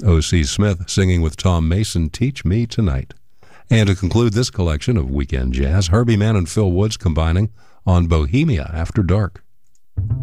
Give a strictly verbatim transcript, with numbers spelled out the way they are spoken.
O C. Smith singing with Tom Mason, Teach Me Tonight. And to conclude this collection of weekend jazz, Herbie Mann and Phil Woods combining on Bohemia After Dark.